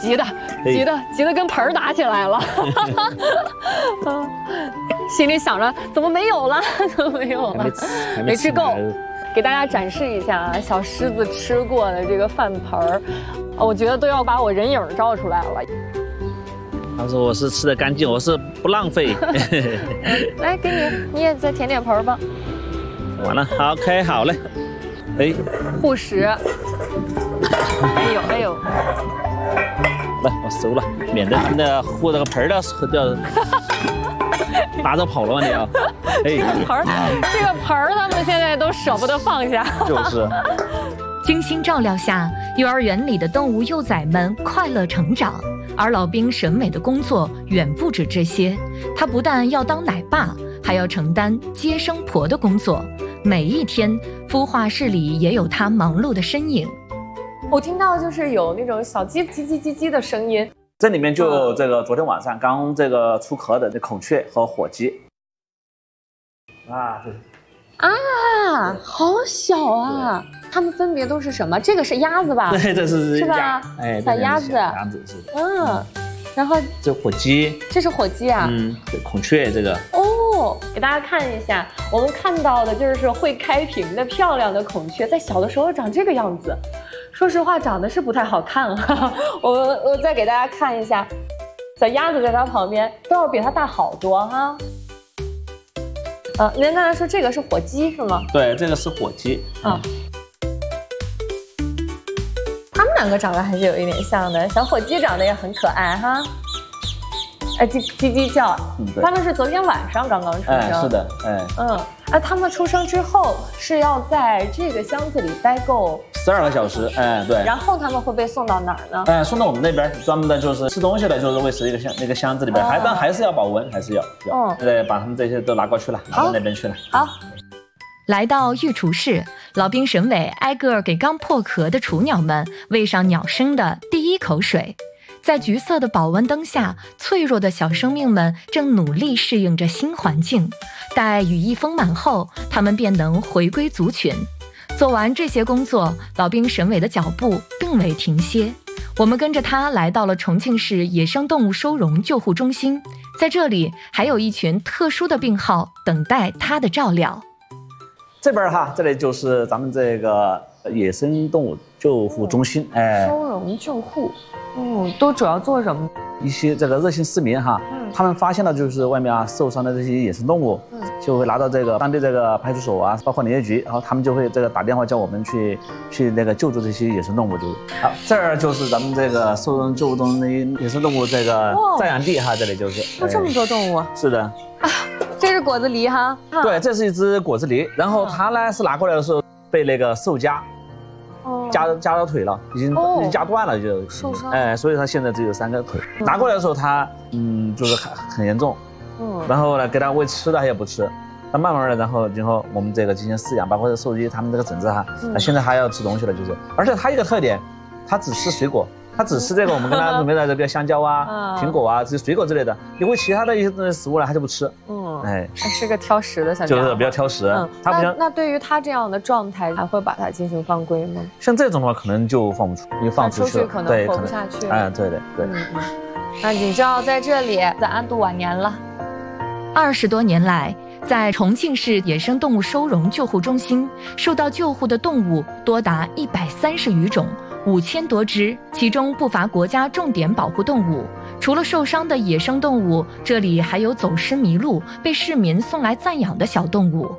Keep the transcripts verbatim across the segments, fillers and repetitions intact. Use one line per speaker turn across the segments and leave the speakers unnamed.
急的，急的，急的跟盆儿打起来了。嗯，心里想着怎么没有了，怎么没有了，
没
没吃够。给大家展示一下啊，小狮子吃过的这个饭盆儿，我觉得都要把我人影照出来了。
他说我是吃的干净，我是不浪费。
来，给你，你也再舔舔盆儿吧。
完了 ，OK， 好嘞。哎，
护食。哎呦哎呦。
来，我收了，免得那护这个盆儿的掉。拿着跑了吗你要？
哎，盆儿，这个盆儿他们现在都舍不得放下。
就是。
精心照料下，幼儿园里的动物幼崽们快乐成长。而老兵沈伟的工作远不止这些，他不但要当奶爸，还要承担接生婆的工作。每一天，孵化室里也有他忙碌的身影。
我听到就是有那种小鸡叽叽叽叽的声音。
这里面就有这个昨天晚上刚这个出壳的这孔雀和火鸡。啊，对。
啊，好小啊！它们分别都是什么？这个是鸭子吧？
对，这是
是吧？
哎，
小鸭子，
鸭子是。
嗯，然后
这火鸡，
这是火鸡啊。
嗯，对，孔雀这个。
哦，给大家看一下，我们看到的就是会开屏的漂亮的孔雀，在小的时候长这个样子。说实话，长得是不太好看啊。我我再给大家看一下，小鸭子在它旁边都要比它大好多哈。呃，您刚才说这个是火鸡是吗？
对，这个是火鸡。
啊。它们两个长得还是有一点像的，小火鸡长得也很可爱哈。哎，叽叽叽叫。嗯，对。它们是昨天晚上刚刚出生。
哎，是的，哎。
嗯，哎，它们出生之后是要在这个箱子里待够
十二个小时，哎，对。
然后他们会被送到哪儿呢？
哎，送到我们那边，专门的就是吃东西的，就是喂食一个箱那个箱子里边，还但还是要保温，还是要，嗯，对，把他们这些都拿过去了，拿到那边去了。
好，
来到御厨室，老兵沈伟挨个给刚破壳的雏鸟们喂上鸟生的第一口水。在橘色的保温灯下，脆弱的小生命们正努力适应着新环境。待羽翼丰满后，它们便能回归族群。做完这些工作，老兵沈伟的脚步并未停歇。我们跟着他来到了重庆市野生动物收容救护中心，在这里还有一群特殊的病号等待他的照料。
这边哈，这里就是咱们这个野生动物救护中心，哎，
收容救护。嗯，都主要做什么？
一些这个热心市民哈，嗯，他们发现了就是外面啊受伤的这些野生动物，嗯，就会拿到这个当地这个派出所啊，包括林业局，然后他们就会这个打电话叫我们去去那个救助这些野生动物，就是好，这儿就是咱们这个收容救护中的野生动物这个暂养地哈，这里就是
有这么多动物，哎，
是的，
啊，这是果子狸哈，
对，这是一只果子狸，然后它呢是拿过来的时候被那个兽夹。夹夹到腿了，已经、哦、已经夹断了，就
受伤。
哎，所以他现在只有三个腿。嗯、拿过来的时候，他嗯就是很很严重，嗯，然后呢给他喂吃的他也不吃，那慢慢的，然后今后我们这个进行饲养，包括兽医他们这个诊治哈，那、嗯、现在还要吃东西了，就是，而且他一个特点，他只吃水果。他只吃这个，我们跟他准备的这个香蕉啊、苹果啊，这些水果之类的，因为其他的一些食物呢，他就不吃。嗯，哎，
是个挑食的小家伙，
就是比较挑食。嗯，
他不像那对于他这样的状态，还会把他进行放归吗？
像这种的话，可能就放不出，因为放出去了，
可能活不下去。
哎，对对对。
嗯嗯，那你就要在这里再安度晚年了。
二十多年来，在重庆市野生动物收容救护中心，受到救护的动物多达一百三十余种。五千多只，其中不乏国家重点保护动物。除了受伤的野生动物，这里还有走失迷路、被市民送来暂养的小动物。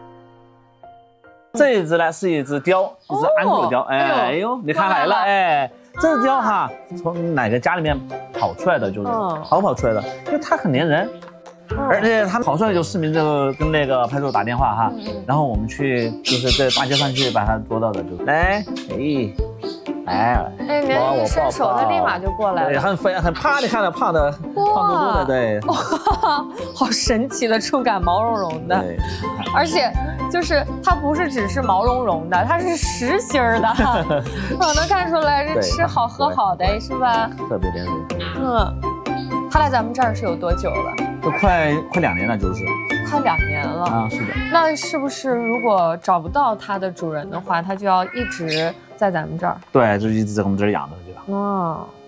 这一只呢是一只雕，一只安狗雕。哦、哎哎呦，你看来了，哎，这只雕哈，从哪个家里面跑出来的，就是逃跑出来的，因为它很粘人。而且他跑出来就市民这个跟那个派出所打电话哈，嗯、然后我们去就是在大街上去把它捉到的，就来，哎。哎，
哎，人一伸手，它立马就过来了，
对，很肥，很胖，你看着胖的，胖嘟嘟的，对，哇，
好神奇的触感，毛茸茸的，对，而且就是它不是只是毛茸茸的，它是实心儿的，我能看出来是吃好喝好的，是吧？
特别粘人。
嗯，它来咱们这儿是有多久了？
都快快两年了，就是。
快两年了
啊，是的。
那是不是如果找不到它的主人的话，它就要一直在咱们这儿？
对，就一直在我们这儿养着，对吧？
哦。